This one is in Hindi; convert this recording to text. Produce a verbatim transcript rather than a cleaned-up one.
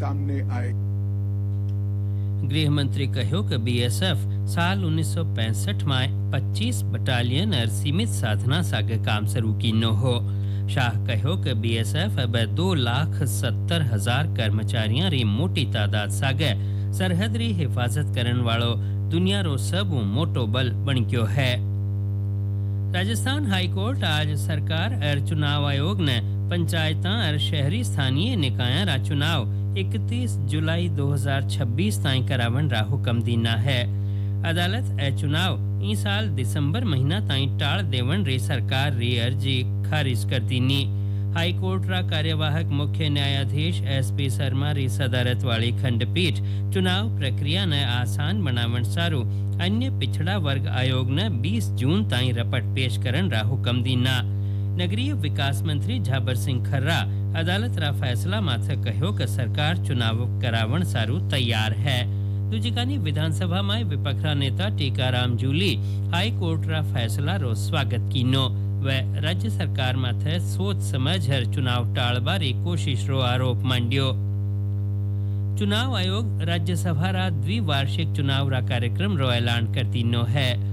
सामने आए। गृह मंत्री कहो कि बीएसएफ साल उन्नीस सौ पैंसठ में पच्चीस बटालियन और सीमित साधना सागे काम शुरू की न हो। शाह कहो कि बीएसएफ अब दो लाख सत्तर हजार कर्मचारियों री मोटी तादाद सागे सरहद री हिफाजत करने वालों दुनिया रो सब मोटो बल बन गयो है। राजस्थान हाईकोर्ट आज सरकार और चुनाव आयोग ने पंचायतां और शहरी स्थानीय निकायों रा चुनाव इकतीस जुलाई दो हज़ार छब्बीस ताईं करावन रा हुक्म दीना है। अदालत ए चुनाव ई साल दिसंबर महीना ताईं टाल देवन रे सरकार री अर्जी खारिज कर दीनी। हाई कोर्ट रा कार्यवाहक मुख्य न्यायाधीश एसपी शर्मा री सदारत वाली खंडपीठ चुनाव प्रक्रिया ने आसान बनावन सारू अन्य पिछड़ा वर्ग आयोग ने बीस जून ताईं रपट पेश करन रा हुक्म दीना। नगरीय विकास मंत्री झाबर सिंह खर्रा अदालत रा फैसला माथे कहो कि सरकार चुनाव करावण सारू तैयार है। दूजी कानी विधानसभा में विपक्षा नेता टीकाराम जूली हाई कोर्ट रा फैसला रो स्वागत कीनो व राज्य सरकार माथे सोच समझ हर चुनाव टाळबारी कोशिश रो आरोप मांड्यो। चुनाव आयोग राज्यसभा रा द्विवार्षिक चुनाव रा कार्यक्रम रो ऐलान कर दीनो है।